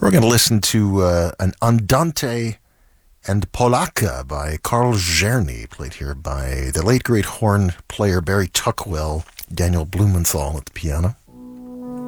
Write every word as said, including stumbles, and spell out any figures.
We're going to listen to uh, an Andante and Polacca by Karl Czerny, played here by the late great horn player Barry Tuckwell, Daniel Blumenthal at the piano.